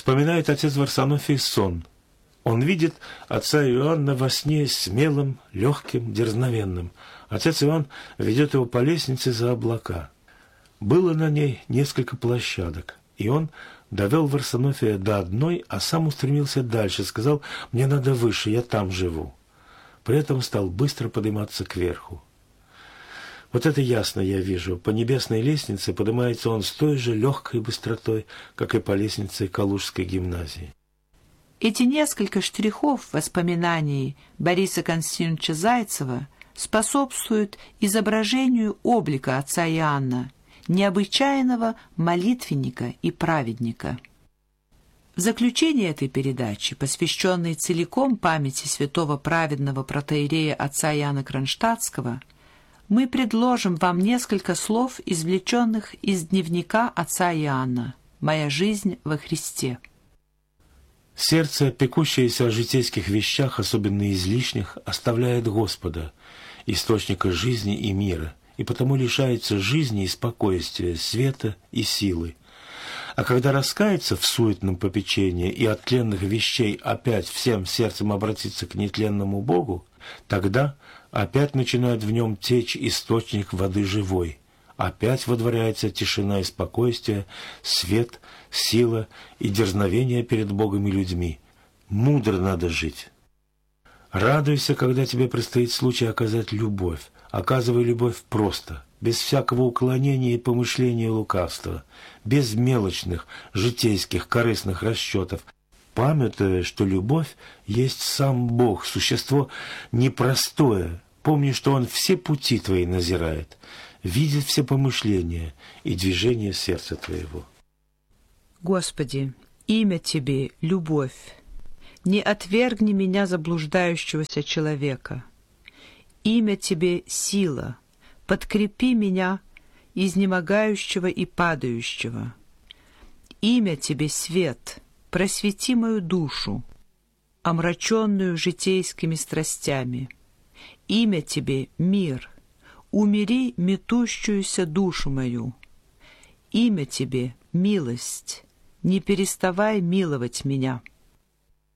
Вспоминает отец Варсонофий сон. Он видит отца Иоанна во сне смелым, легким, дерзновенным. Отец Иоанн ведет его по лестнице за облака. Было на ней несколько площадок, и он довел Варсонофия до одной, а сам устремился дальше, сказал: «Мне надо выше, я там живу». При этом стал быстро подниматься кверху. Вот это ясно я вижу. По небесной лестнице поднимается он с той же легкой быстротой, как и по лестнице Калужской гимназии. Эти несколько штрихов воспоминаний Бориса Константиновича Зайцева способствуют изображению облика отца Иоанна, необычайного молитвенника и праведника. В заключение этой передачи, посвященной целиком памяти святого праведного протоиерея отца Иоанна Кронштадтского, мы предложим вам несколько слов, извлеченных из дневника отца Иоанна «Моя жизнь во Христе». Сердце, пекущееся о житейских вещах, особенно излишних, оставляет Господа, источника жизни и мира, и потому лишается жизни и спокойствия, света и силы. А когда раскается в суетном попечении и от тленных вещей опять всем сердцем обратиться к нетленному Богу, тогда опять начинает в нем течь источник воды живой, опять водворяется тишина и спокойствие, свет, сила и дерзновение перед Богом и людьми. Мудро надо жить. Радуйся, когда тебе предстоит случай оказать любовь. Оказывай любовь просто, без всякого уклонения и помышления лукавства, без мелочных, житейских, корыстных расчетов, памятуя, что любовь есть сам Бог, существо непростое. Помни, что Он все пути твои назирает, видит все помышления и движения сердца твоего. Господи, имя Тебе — любовь. Не отвергни меня, заблуждающегося человека. Имя Тебе — сила. Подкрепи меня, изнемогающего и падающего. Имя Тебе — свет. Просвети мою душу, омраченную житейскими страстями. Имя Тебе — мир. Умири метущуюся душу мою. Имя Тебе — милость. Не переставай миловать меня.